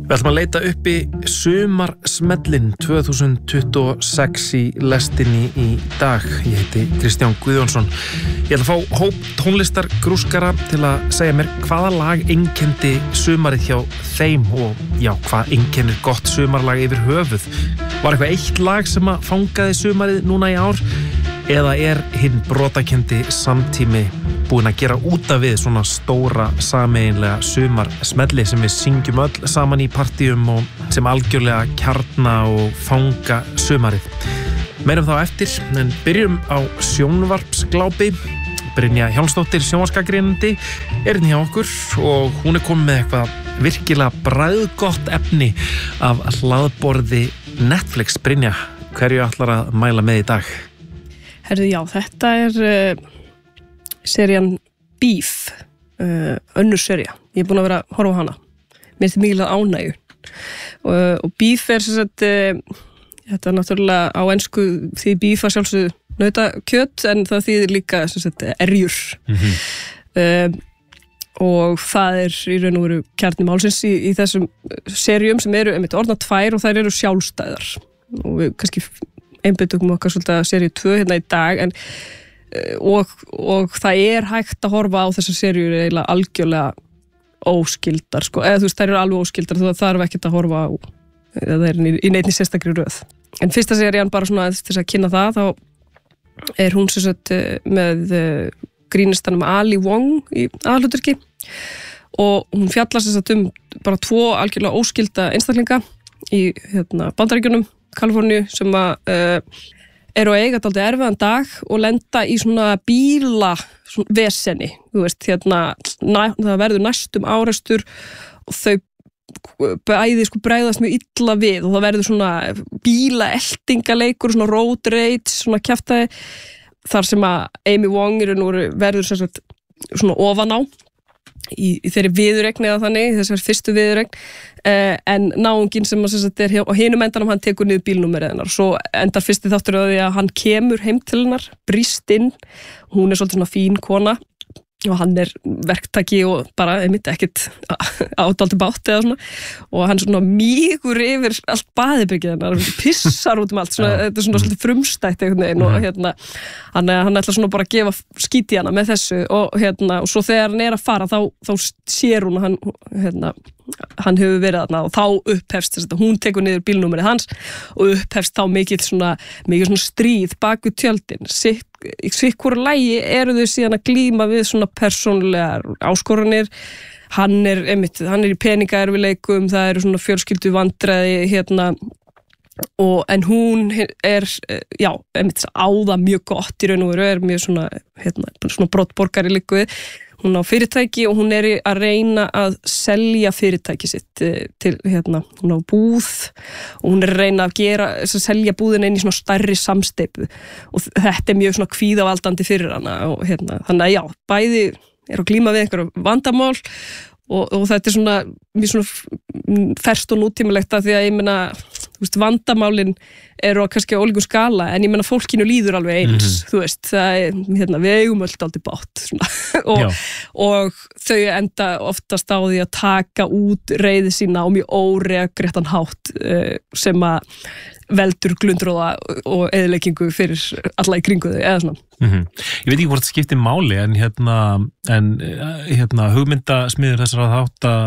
Við ætlum að leita uppi sumarsmellin 2026 í lestinni í dag. Ég heiti Kristján Guðjónsson. Ég ætla að fá hóp tónlistargrúskara til að segja mér hvaða lag einkenndi sumarið hjá þeim og hvað einkennir gott sumarlag yfir höfuð. Var eitthvað eitt lag sem að fangaði sumarið núna í ár? Eða hinn brotakendi samtími búinn að gera út af við svona stóra sameiginlega sumarsmelli sem við syngjum öll saman í partíum og sem algjörlega kjarna og fanga sumarið. Meirum þá eftir, en byrjum á sjónvarpsglápi. Brynja Hjálmsdóttir, sjónvarpsgagnrýnandi, hérna hjá okkur og hún komin með eitthvað virkilega bragðgott efni af hlaðborði Netflix. Brynja, hverju ætlar að mæla með í dag? Herðu, þetta serían Beef, önnur sería. Ég búin að vera að horfa á hana. Mér finnst mikil ánægju. Og Beef sem sagt, þetta náttúrulega á ensku því Beef sjálfsögðu nautakjöt, en það þýðir líka sem sagt erjur. Og það í raun og veru kjarni málsins í þessum seríum sem eru einmitt orðnar 2 og þær eru sjálfstæðar. Og við kannski einbeitum okkar svolítið að seríu 2 hérna í dag, en og það hægt að horfa á þessar seríur eiginlega algjörlega óskildar, sko, eða þú veist, þær eru alveg óskildar, það þarf ekkert að horfa á það í neinni sérstakri röð. En fyrsta serían bara svona þess að kynna það, þá hún sem sagt með grínistanum Ali Wong í aðalhlutverki og hún fjallar sem sagt bara 2 algjörlega óskilda einstaklinga í Bandaríkjunum, Kaliforníu, sem að eru að eiga dálítið erfiðan dag og lenda í svona bílavesenni, þú veist, það verður næstum árekstur og þau bæði bregðast mjög illa við og það verður svona bílaeltingaleikur, svona road rage, svona kjaftaði, þar sem að Amy Wong verður sem sagt svona ofan á í þeirri viðuregn eða þannig, þessar fyrstu viðuregn, en náunginn sem er á hinum endanum, hann tekur niður bílnúmerið hennar. Svo endar fyrsti þáttur á því að hann kemur heim til hennar, brýst inn, hún svolítið svona fín kona og hann verktaki og bara einmitt ekkert ádálítið bátt eða svona, og hann svona mýgur yfir allt baðherbergið hennar, pissar út allt svona, þetta svona svolítið frumstætt einhvern veginn og hann ætlar svona bara að gefa skít í hana með þessu og og svo þegar hann að fara þá sér hún að hann hefur verið þarna og þá upphefst þess að hún tekur niður bílnúmerið hans og upphefst þá mikið svona stríð bak við tjöldin. Í sikkur lagi eru þau síðan að glíma við svona persónulegar áskoranir. Hann í peningaerfileikum, það eru svona fjölskyldu vandræði en hún einmitt á það mjög gott í raun og veru, mjög svona brottborgari líku við. Hún á fyrirtæki og hún að reyna að selja fyrirtæki sitt til, hún á búð og hún að reyna að selja búðina inn í svona stærri samsteypu og þetta mjög svona kvíðavaldandi fyrir hana og þannig að bæði að glíma við einhverjum vandamál og þetta svona mjög svona ferskt og nútímalegt að því að ég meina, vandamálin eru kannski á ólíkum skala, en ég meina fólkinu líður alveg eins, þú veist, það við eigum öll dálítið bátt og þau enda oftast á því að taka út reiði sína á mjög óregréttan hátt sem að veldur glundróða og eyðileggingu fyrir alla í kringu þau eða svona. Ég veit ekki hvort það skiptir máli, en hugmyndasmiður þessara þátta,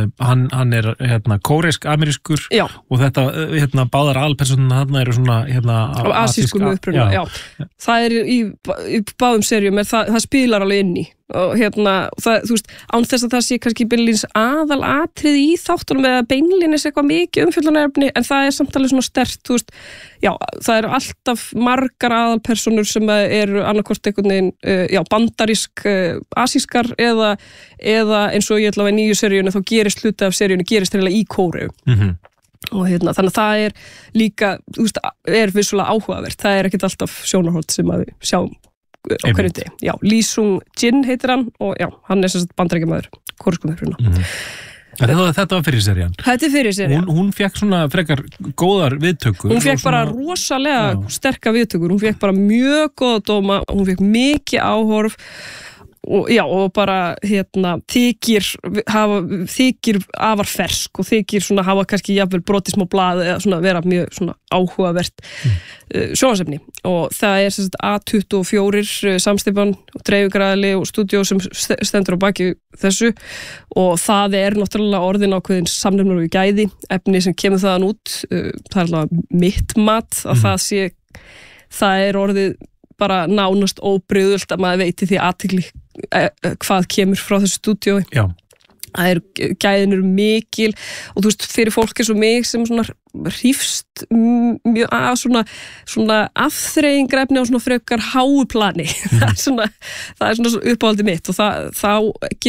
hann kóreisk-amerískur og þetta báðar aðalpersónuna þarna eru svona á asískum uppruna, það í báðum seríum það spilar alveg inn í og það, þú veist, án þess að það sé kannski beinlínis aðalatriði í þáttunum eða beinlínis eitthvað mikið umfjöllunarefni, en það samt alveg svona sterkt, þú veist, það eru alltaf margar aðalpersónur sem eru annarkvort einhvern veginn, bandarísk, asískar eða eins og ég ætla á nýju seríunni þá gerist hluti af seríunni reynilega í Kóreu. Og þannig að það líka, þú veist, vissulega áhugavert, það ekkert alltaf sjónarhort sem að við sjáum á hverjum degi. Lee Sung Jin heitir hann og hann sem sagt bandaríkjamaður, kóreskum uppruna. Þetta var fyrir serían. Þetta fyrir serían. Hún fekk svona frekar góðar viðtökur. Hún fekk bara rosalega sterka viðtökur. Hún fekk bara mjög góða dóma, hún fekk mikið áhorf og bara þykir afar fersk og þykir svona hafa kannski jafnvel brotið smá blað eða svona vera mjög svona áhugavert sjónvarpsefni og það sem sagt A24 samsteypan og dreifingaragli og stúdíó sem stendur á baki þessu og það náttúrulega orðin ákveðin samnefnur og gæði efni sem kemur þaðan út það allavega mitt mat að það orðið bara nánast óbrigðult að maður veiti því athygli hvað kemur frá þessu stúdíói. Já. Gæðin eru mikil og þú veist fyrir fólk eins og mig sem svona hrífst mjög að svona afþreyingrefni á svona frekar háu plani það er svona uppáhaldið mitt og þá